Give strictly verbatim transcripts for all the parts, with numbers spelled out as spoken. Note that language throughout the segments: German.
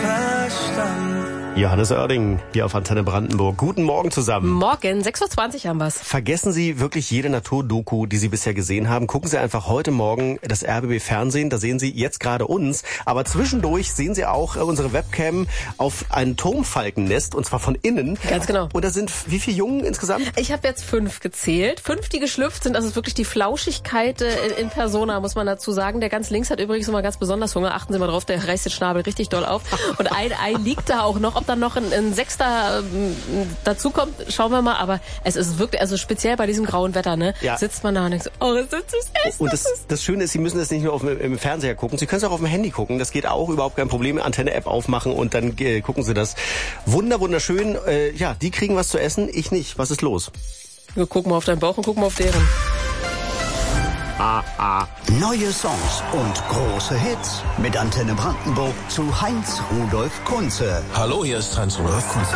verstanden. Johannes Oerding hier auf Antenne Brandenburg. Guten Morgen zusammen. Morgen, sechs Uhr zwanzig haben wir's. Vergessen Sie wirklich jede Naturdoku, die Sie bisher gesehen haben. Gucken Sie einfach heute Morgen das R B B Fernsehen. Da sehen Sie jetzt gerade uns. Aber zwischendurch sehen Sie auch unsere Webcam auf ein Turmfalkennest, und zwar von innen. Ganz genau. Und da sind wie viele Jungen insgesamt? Ich habe jetzt fünf gezählt. Fünf, die geschlüpft sind. Das ist wirklich die Flauschigkeit in, in Persona, muss man dazu sagen. Der ganz links hat übrigens immer ganz besonders Hunger. Achten Sie mal drauf, der reißt den Schnabel richtig doll auf. Und ein Ei liegt da auch noch. Ob dann noch ein, ein Sechster ähm, dazukommt, schauen wir mal. Aber es ist wirklich, also speziell bei diesem grauen Wetter, ne, ja. sitzt man da und denkt so, oh, das ist echt. Und das, das Schöne ist, Sie müssen das nicht nur auf, im Fernseher gucken. Sie können es auch auf dem Handy gucken. Das geht auch, überhaupt kein Problem. Antenne-App aufmachen und dann äh, gucken Sie das. Wunder, wunderschön. Äh, ja, die kriegen was zu essen, ich nicht. Was ist los? Wir gucken mal auf deinen Bauch und gucken mal auf deren. Ah, ah. Neue Songs und große Hits mit Antenne Brandenburg zu Heinz Rudolf Kunze. Hallo, hier ist Heinz Rudolf Kunze.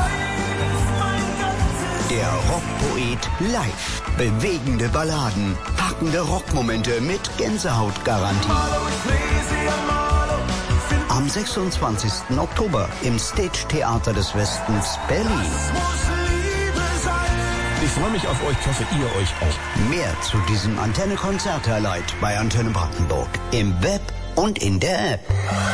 Der Rockpoet live. Bewegende Balladen, packende Rockmomente mit Gänsehautgarantie. Am sechsundzwanzigsten Oktober im Stage Theater des Westens Berlin. Ich freue mich auf euch, ich hoffe, ihr euch auch. Mehr zu diesem Antenne-Konzert-Highlight bei Antenne Brandenburg im Web und in der App.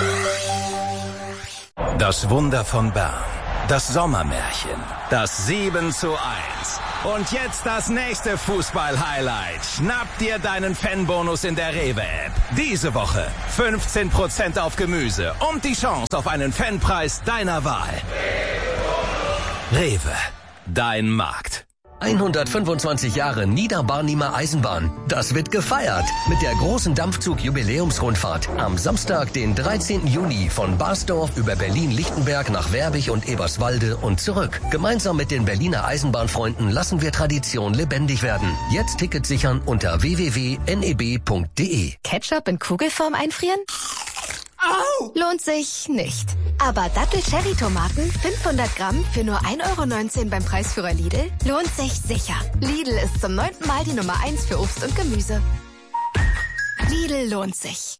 Das Wunder von Bern. Das Sommermärchen. Das sieben zu eins. Und jetzt das nächste Fußball-Highlight. Schnapp dir deinen Fanbonus in der Rewe-App. Diese Woche fünfzehn Prozent auf Gemüse und die Chance auf einen Fanpreis deiner Wahl. Rewe. Dein Markt. hundertfünfundzwanzig Jahre Niederbarnimer Eisenbahn. Das wird gefeiert mit der großen Dampfzug-Jubiläumsrundfahrt am Samstag, den dreizehnten Juni von Basdorf über Berlin-Lichtenberg nach Werbig und Eberswalde und zurück. Gemeinsam mit den Berliner Eisenbahnfreunden lassen wir Tradition lebendig werden. Jetzt Tickets sichern unter w w w punkt n e b punkt d e. Ketchup in Kugelform einfrieren? Au! Lohnt sich nicht. Aber Dattel-Cherry-Tomaten, fünfhundert Gramm für nur ein Euro neunzehn beim Preisführer Lidl, lohnt sich sicher. Lidl ist zum neunten Mal die Nummer eins für Obst und Gemüse. Lidl lohnt sich.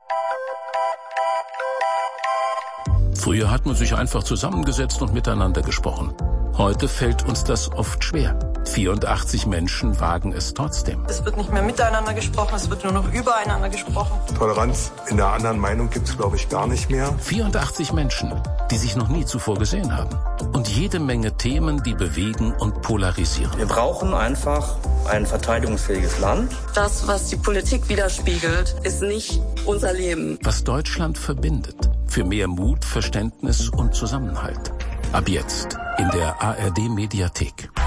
Früher hat man sich einfach zusammengesetzt und miteinander gesprochen. Heute fällt uns das oft schwer. vierundachtzig Menschen wagen es trotzdem. Es wird nicht mehr miteinander gesprochen, es wird nur noch übereinander gesprochen. Toleranz in der anderen Meinung gibt es, glaube ich, gar nicht mehr. vierundachtzig Menschen, die sich noch nie zuvor gesehen haben. Und jede Menge Themen, die bewegen und polarisieren. Wir brauchen einfach ein verteidigungsfähiges Land. Das, was die Politik widerspiegelt, ist nicht unser Leben. Was Deutschland verbindet. Für mehr Mut, Verständnis und Zusammenhalt. Ab jetzt in der A R D Mediathek.